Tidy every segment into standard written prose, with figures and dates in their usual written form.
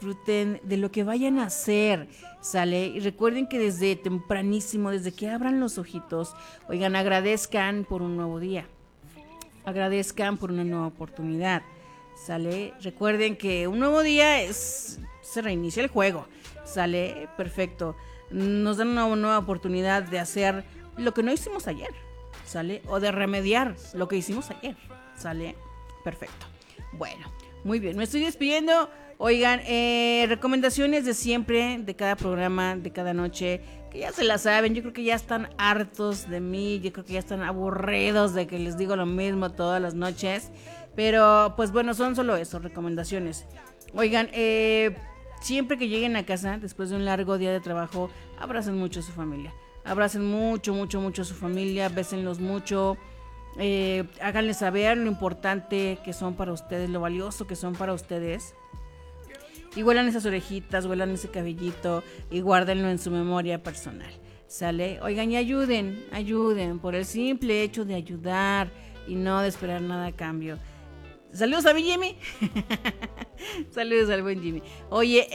disfruten de lo que vayan a hacer, ¿sale? Y recuerden que desde tempranísimo, desde que abran los ojitos, oigan, agradezcan por un nuevo día, agradezcan por una nueva oportunidad, ¿sale? Recuerden que un nuevo día se reinicia el juego, ¿sale? Perfecto. Nos dan una nueva oportunidad de hacer lo que no hicimos ayer, ¿sale? O de remediar lo que hicimos ayer, ¿sale? Perfecto. Bueno, muy bien, me estoy despidiendo. Oigan, recomendaciones de siempre, de cada programa, de cada noche, que ya se la saben. Yo creo que ya están hartos de mí, yo creo que ya están aburridos de que les digo lo mismo todas las noches. Pero pues bueno, son solo eso, recomendaciones. Oigan, siempre que lleguen a casa, después de un largo día de trabajo, abracen mucho a su familia. Abracen mucho, mucho, mucho a su familia, bésenlos mucho. Háganles saber lo importante que son para ustedes, lo valioso que son para ustedes. Y huelan esas orejitas, huelan ese cabellito y guárdenlo en su memoria personal, ¿sale? Oigan, y ayuden por el simple hecho de ayudar y no de esperar nada a cambio. Saludos a mi Jimmy. Saludos al buen Jimmy. Oye,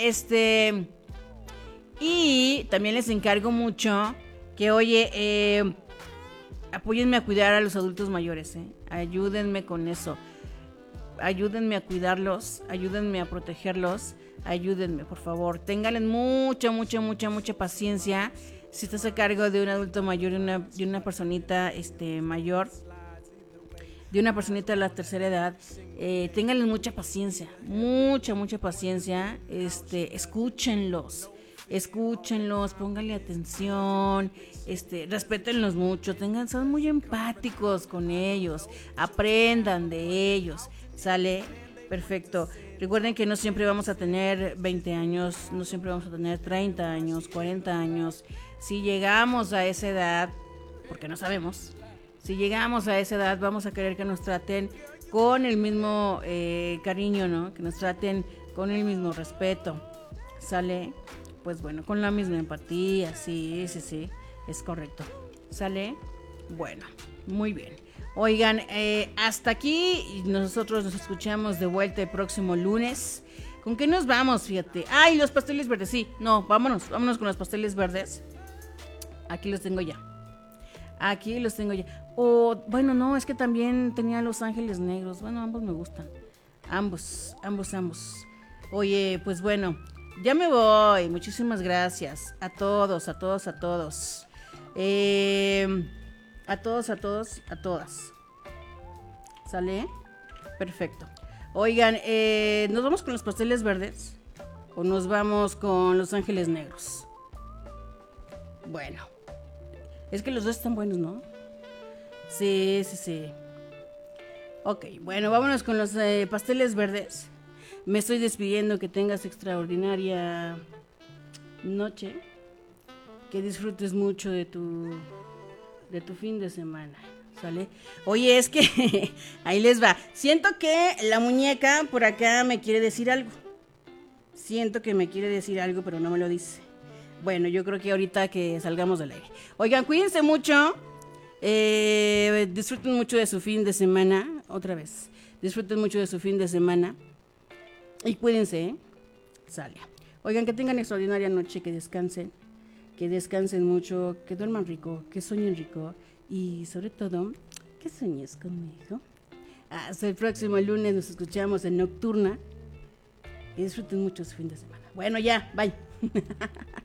y también les encargo mucho que, oye, apóyenme a cuidar a los adultos mayores, ayúdenme con eso, ayúdenme a cuidarlos, ayúdenme a protegerlos, ayúdenme, por favor, ténganle mucha, mucha, mucha, mucha paciencia. Si estás a cargo de un adulto mayor y una personita mayor, de una personita de la tercera edad, ténganle mucha paciencia, mucha, mucha paciencia, escúchenlos, pónganle atención, respétenlos mucho, son muy empáticos con ellos, aprendan de ellos, ¿sale? Perfecto. Recuerden que no siempre vamos a tener 20 años, no siempre vamos a tener 30 años, 40 años. Si llegamos a esa edad, porque no sabemos, si llegamos a esa edad vamos a querer que nos traten con el mismo cariño, ¿no? Que nos traten con el mismo respeto, ¿sale? Pues bueno, con la misma empatía, sí, es correcto, ¿sale? Bueno, muy bien. Oigan, hasta aquí nosotros nos escuchamos de vuelta el próximo lunes. ¿Con qué nos vamos? Fíjate. ¡Ay, los pasteles verdes! Sí, no, vámonos con los pasteles verdes. Aquí los tengo ya. O, bueno, no, es que también tenía Los Ángeles Negros. Bueno, ambos me gustan. Ambos. Oye, pues bueno, ya me voy. Muchísimas gracias. A todos. A todas. ¿Sale? Perfecto. Oigan, ¿nos vamos con los pasteles verdes? ¿O nos vamos con Los Ángeles Negros? Bueno, es que los dos están buenos, ¿no? Sí. Ok, bueno, vámonos con los pasteles verdes. Me estoy despidiendo, que tengas extraordinaria noche, que disfrutes mucho de tu fin de semana, ¿sale? Oye, es que ahí les va. Siento que la muñeca por acá me quiere decir algo. Pero no me lo dice. Bueno, yo creo que ahorita que salgamos del aire. Oigan, cuídense mucho. Disfruten mucho de su fin de semana. Otra vez. Disfruten mucho de su fin de semana. Y cuídense, ¿eh? Sale. Oigan, que tengan extraordinaria noche, que descansen mucho, que duerman rico, que sueñen rico y sobre todo, que sueñes conmigo. Hasta el próximo lunes, nos escuchamos en Nocturna. Y disfruten mucho su fin de semana. Bueno, ya, bye.